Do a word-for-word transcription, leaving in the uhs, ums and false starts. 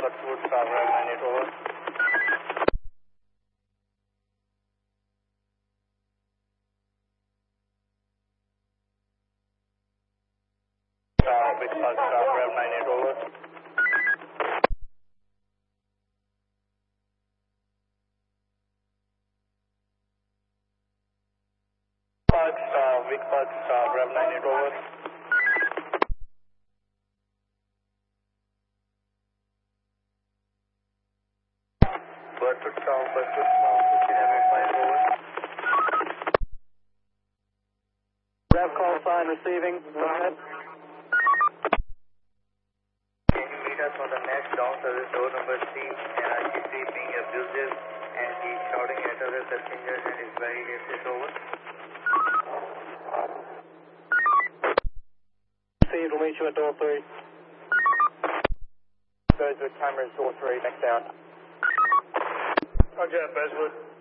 Butterwood Tower, nine eight over. Big Fox Tower, nine eight over. Fox, uh, Big Fox Tower, nine eight over. Butterwood Tower, Butterwood Tower, fifteen five over. Rev call sign receiving. Go ahead. Can you meet us on the next down service door number three? And I keep being abusive and he's shouting at other passengers and is very racist. Over. Received. We'll meet you at door three. Bereswood, timers door three, next down. Roger, Bereswood.